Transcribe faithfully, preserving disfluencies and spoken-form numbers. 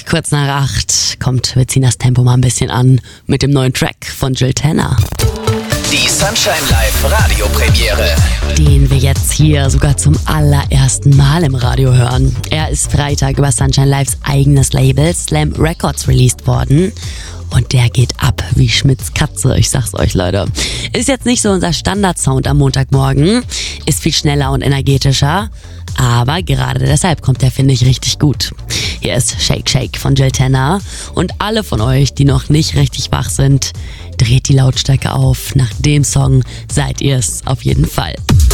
Kurz nach acht kommt, wir ziehen das Tempo mal ein bisschen an mit dem neuen Track von Jill Tanner. Die Sunshine Live Radiopremiere. Den wir jetzt hier sogar zum allerersten Mal im Radio hören. Er ist Freitag über Sunshine Lives eigenes Label Slam Records released worden. Und der geht ab wie Schmitz Katze, ich sag's euch, Leute. Ist jetzt nicht so unser Standard-Sound am Montagmorgen, ist viel schneller und energetischer, aber gerade deshalb kommt der, finde ich, richtig gut. Hier ist Shake Shake von Jill Tanner und alle von euch, die noch nicht richtig wach sind, dreht die Lautstärke auf. Nach dem Song seid ihr's auf jeden Fall.